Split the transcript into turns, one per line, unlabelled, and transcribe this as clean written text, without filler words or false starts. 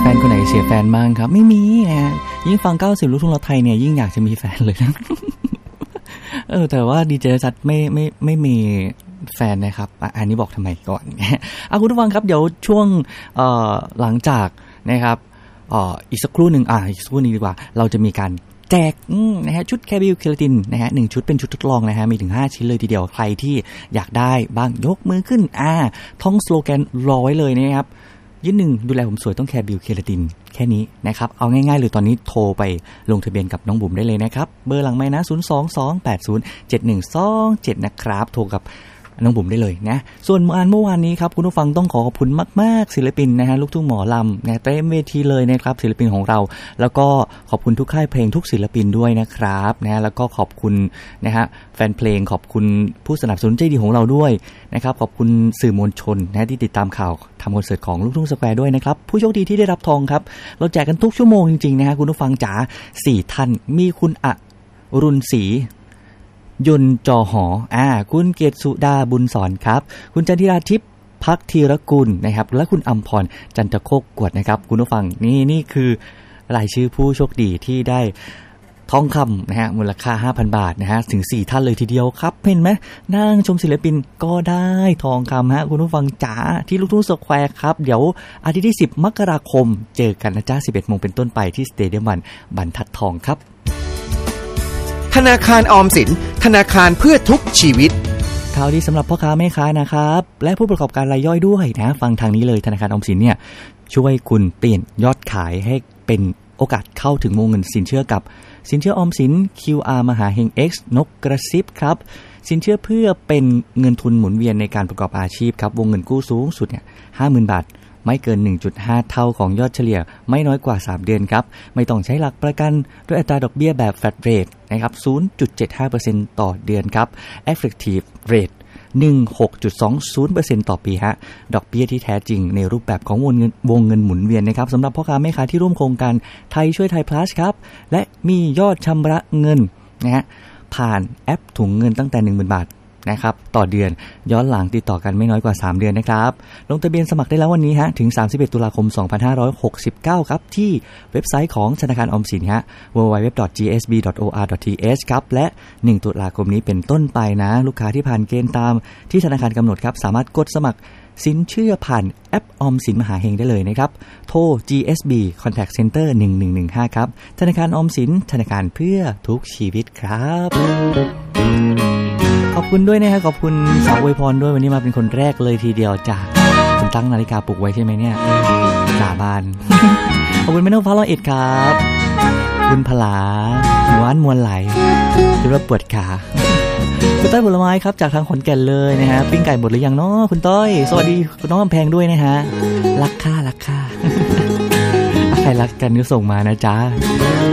นคนไหนเสียแฟนบ้างครับไม่มีนะยิ่งฟัง90ลูกทุ่งเราไทยเนี่ยยิ่งอยากจะมีแฟนเลยนะ แต่ว่าดีเจจัดไม่มีแฟนนะครับอันนี้บอกทำไมก่อนคุณผู้ฟังครับเดี๋ยวช่วงหลังจากนะครับอีกสักครู่นึงอีกสักครู่นึงดีกว่าเราจะมีการแจกนะฮะชุดแคบิวเคลตินนะฮะ1ชุดเป็นชุดทดลองนะฮะมีถึง5ชิ้นเลยทีเดียวใครที่อยากได้บ้างยกมือขึ้นท่องสโลแกนรอไว้เลยนะครับยืนหนึ่งดูแลผมสวยต้องแคบิวเคลตินแค่นี้นะครับเอาง่ายๆเลยตอนนี้โทรไปลงทะเบียนกับน้องบุ๋มได้เลยนะครับเบอร์หลังไมค์นะ022807127นะครับโทรกับน้องบุ๋มได้เลยนะส่วนเมื่อวานนี้ครับคุณผู้ฟังต้องขอบคุณมากๆศิลปินนะฮะลูกทุ่งหมอลำนะเต็มเวทีเลยนะครับศิลปินของเราแล้วก็ขอบคุณทุกค่ายเพลงทุกศิลปินด้วยนะครับนะแล้วก็ขอบคุณนะฮะแฟนเพลงขอบคุณผู้สนับสนุนใจดีของเราด้วยนะครับขอบคุณสื่อมวลชนนะที่ติดตามข่าวทำคอนเสิร์ตของลูกทุ่งสแควร์ด้วยนะครับผู้โชคดีที่ได้รับทองครับเราแจกกันทุกชั่วโมงจริงๆนะฮะคุณผู้ฟังจ๋า4ท่านมีคุณอรุณศรียนต์จอหอคุณเกียรติสุดาบุญสอนครับคุณจันทิราทิพย์พักธีรกุลนะครับและคุณอำพรจันทโคกกวดนะครับคุณผู้ฟังนี่คือรายชื่อผู้โชคดีที่ได้ทองคำนะฮะมูลค่า 5,000 บาทนะฮะถึง4ท่านเลยทีเดียวครับเห็นไหมนั่งชมศิลปินก็ได้ทองคำฮะคุณผู้ฟังจ๋าที่ลูกทุ่งสแควร์ครับเดี๋ยวอาทิตย์ที่10มกราคมเจอกันนะจ๊ะ 11:00 นเป็นต้นไปที่สเตเดียม1บรรทัดทองครับ
ธนาคารออมสินธนาคารเพื่อทุกชีวิต
ข่าวดีสำหรับพ่อค้าแม่ค้านะครับและผู้ประกอบการรายย่อยด้วยนะฟังทางนี้เลยธนาคารออมสินเนี่ยช่วยคุณเปลี่ยนยอดขายให้เป็นโอกาสเข้าถึงวงเงินสินเชื่อกับสินเชื่อออมสิน QR มหาเฮง X นกกระซิบครับสินเชื่อเพื่อเป็นเงินทุนหมุนเวียนในการประกอบอาชีพครับวงเงินกู้สูงสุดเนี่ย 50,000 บาทไม่เกิน 1.5 เท่าของยอดเฉลี่ยไม่น้อยกว่า3เดือนครับไม่ต้องใช้หลักประกันด้วยอัตราดอกเบี้ยแบบ flat rate นะครับ 0.75% ต่อเดือนครับ effective rate 16.20% ต่อปีฮะดอกเบี้ยที่แท้จริงในรูปแบบของวงเงินหมุนเวียนนะครับสำหรับพ่อค้าแม่ค้าที่ร่วมโครงการไทยช่วยไทย plus ครับและมียอดชำระเงินนะฮะผ่านแอปถุงเงินตั้งแต่ 10,000 บาทนะครับต่อเดือนย้อนหลังติดต่อกันไม่น้อยกว่า3เดือนนะครับลงทะเบียนสมัครได้แล้ววันนี้ฮะถึง31ตุลาคม2569ครับที่เว็บไซต์ของธนาคารออมสินฮะ www.gsb.or.th ครับและ1ตุลาคมนี้เป็นต้นไปนะลูกค้าที่ผ่านเกณฑ์ตามที่ธนาคารกำหนดครับสามารถกดสมัครสินเชื่อผ่านแอปออมสินมหาเฮงได้เลยนะครับโทร GSB Contact Center 1115ครับธนาคารออมสินธนาคารเพื่อทุกชีวิตครับขอบคุณด้วยนะครับขอบคุณสาวอวยพรด้วยวันนี้มาเป็นคนแรกเลยทีเดียวจ้ะคุณตั้งนาฬิกาปลุกไว้ใช่ไหมเนี่ยสาบาน ขอบคุณแม่นกฟ้า101ครับคุณพลาหวานมวลไหลหรือว่าปวดขาคุณต้อยผลไม้ครับจากทางขอนแก่นเลยนะฮะปิ้งไก่หมดหรือยังเนาะคุณต้อยสวัสดีคุณน้องกำแพงด้วยนะฮะรักค่าใครรักกันก็ส่งมานะจ๊ะ